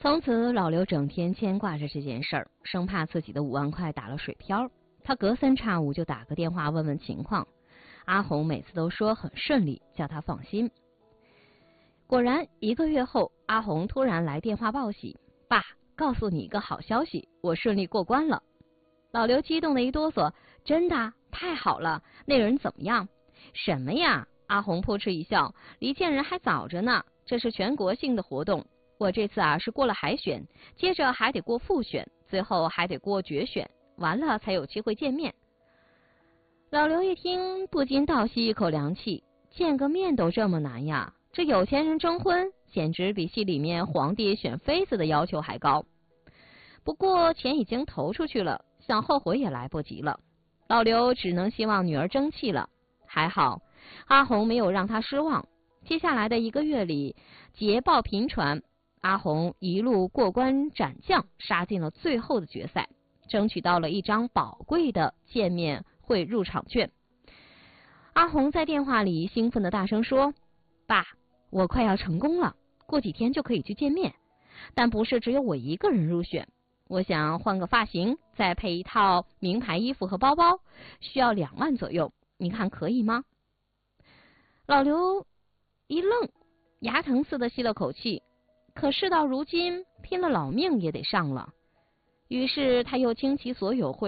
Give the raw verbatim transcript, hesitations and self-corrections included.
从此，老刘整天牵挂着这件事儿，生怕自己的五万块打了水漂。他隔三差五就打个电话问问情况。阿红每次都说很顺利，叫他放心。果然，一个月后，阿红突然来电话报喜：“爸，告诉你一个好消息，我顺利过关了。”老刘激动的一哆嗦：“真的？太好了！那人怎么样？”“什么呀？”阿红扑哧一笑：“离见人还早着呢，这是全国性的活动。我这次啊是过了海选，接着还得过复选，最后还得过决选，完了才有机会见面。”老刘一听，不禁倒吸一口凉气，见个面都这么难呀！这有钱人征婚，简直比戏里面皇帝选妃子的要求还高。不过钱已经投出去了，想后悔也来不及了。老刘只能希望女儿争气了。还好，阿红没有让他失望。接下来的一个月里，捷报频传，阿红一路过关斩将，杀进了最后的决赛，争取到了一张宝贵的见面会入场券。阿红在电话里兴奋地大声说：“爸，我快要成功了，过几天就可以去见面。但不是只有我一个人入选，我想换个发型，再配一套名牌衣服和包包，需要两万左右，你看可以吗？”老刘一愣，牙疼似的吸了口气，可事到如今，拼了老命也得上了。于是他又倾其所有会